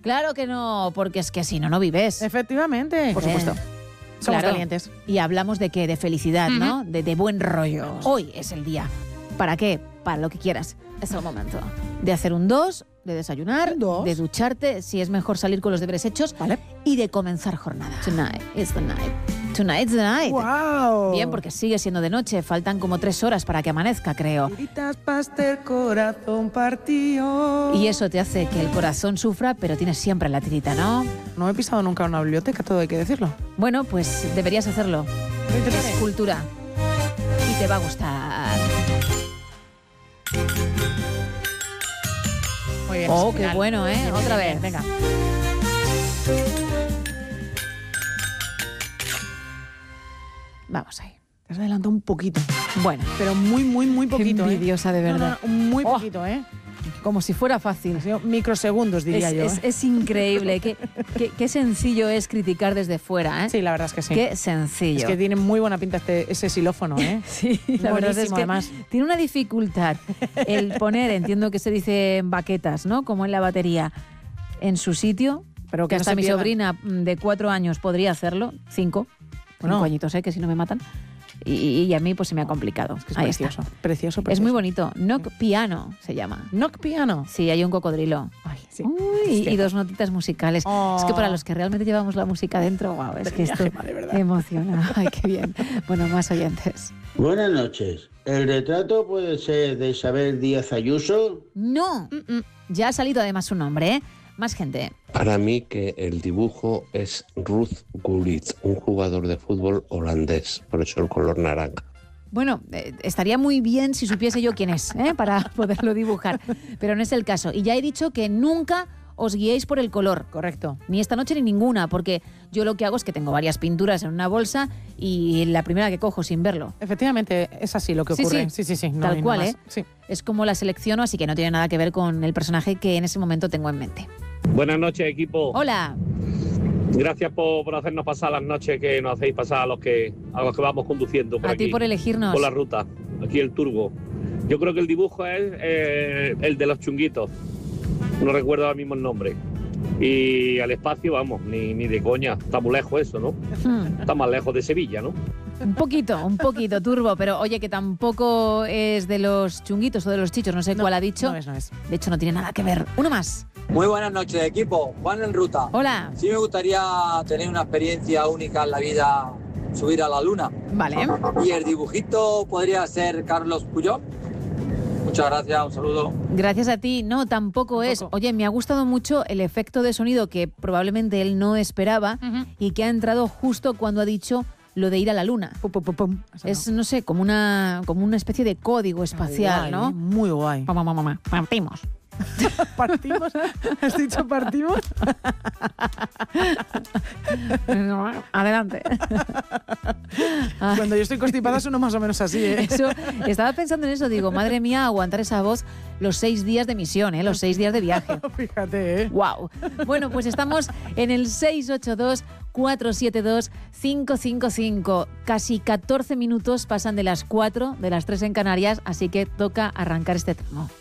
Claro que no, porque es que si no, no vives. Efectivamente. Por supuesto. Somos valientes. Y hablamos de qué, de felicidad, ¿no? De buen rollo. Hoy es el día. ¿Para qué? Para lo que quieras. Es el momento de hacer un 2, de desayunar, de ducharte, si es mejor salir con los deberes hechos, ¿vale? Y de comenzar jornada. Tonight is the night. Tonight's the night. ¡Wow! Bien, porque sigue siendo de noche. Faltan como 3 horas para que amanezca, creo. Tiritas pastel, corazón partido. Y eso te hace que el corazón sufra, pero tienes siempre la tirita, ¿no? No he pisado nunca una biblioteca, todo hay que decirlo. Bueno, pues deberías hacerlo. Es cultura. Y te va a gustar. Muy bien. Oh, qué bueno, ¿eh? Bien, Otra bien, vez. Venga. Vamos ahí. Te has adelantado un poquito. Bueno. Pero muy, muy, muy poquito. Qué envidiosa, de verdad. No, muy poquito, ¿eh? Como si fuera fácil. Microsegundos, diría yo. Es increíble. Qué sencillo es criticar desde fuera, ¿eh? Sí, la verdad es que sí. Qué sencillo. Es que tiene muy buena pinta ese xilófono, ¿eh? Sí, la verdad es que además. Tiene una dificultad el poner, entiendo que se dice en baquetas, ¿no? Como en la batería, en su sitio. Pero que no hasta se mi pierdan. sobrina de 4 años podría hacerlo. 5 añitos, que si no me matan. Y a mí pues se me ha complicado. Es que es ahí precioso, está. precioso. Es muy bonito. Knock Piano se llama. Knock Piano. Sí, hay un cocodrilo. Ay, sí. Uy, y 2 notitas musicales. Oh. Es que para los que realmente llevamos la música dentro, wow, es que esto Gema, de verdad. emociona. Ay, qué bien. Bueno, más oyentes. Buenas noches. ¿El retrato puede ser de Isabel Díaz Ayuso? No, ya ha salido además su nombre, ¿eh? Más gente. Para mí que el dibujo es Ruud Gullit, un jugador de fútbol holandés, por eso el color naranja. Bueno, estaría muy bien si supiese yo quién es, para poderlo dibujar, pero no es el caso. Y ya he dicho que nunca os guiéis por el color. Correcto. Ni esta noche ni ninguna, porque yo lo que hago es que tengo varias pinturas en una bolsa y la primera que cojo sin verlo. Efectivamente, es así lo que ocurre. Sí. No Tal hay cual, más. ¿eh? Sí. Es como la selecciono, así que no tiene nada que ver con el personaje que en ese momento tengo en mente. Buenas noches, equipo. Hola. Gracias por hacernos pasar las noches que nos hacéis pasar a los que vamos conduciendo por A aquí. ti por elegirnos. Por la ruta, aquí el turbo. Yo creo que el dibujo es el de los chunguitos. No recuerdo ahora mismo el nombre. Y al espacio, vamos, ni de coña. Está muy lejos eso, ¿no? Está más lejos de Sevilla, ¿no? Un poquito, turbo, pero oye, que tampoco es de los chunguitos o de los chichos, no sé cuál ha dicho. No es. De hecho, no tiene nada que ver. Uno más. Muy buenas noches, equipo. Juan en ruta. Hola. Sí me gustaría tener una experiencia única en la vida, subir a la luna. Vale. Y el dibujito podría ser Carlos Puyol. Muchas gracias, un saludo. Gracias a ti. No, tampoco es. Oye, me ha gustado mucho el efecto de sonido que probablemente él no esperaba y que ha entrado justo cuando ha dicho lo de ir a la luna. Es, no sé, como una especie de código espacial, guay, ¿no? Muy guay. Partimos. ¿Partimos? ¿Has dicho partimos? Adelante. Cuando yo estoy constipada sueno más o menos así, ¿eh? Eso, estaba pensando en eso, digo, madre mía, aguantar esa voz los 6 días de misión, los 6 días de viaje. Fíjate, ¿eh? Wow. Bueno, pues estamos en el 682-472-555. Casi 14 minutos pasan de las 4, de las 3 en Canarias, así que toca arrancar este tramo.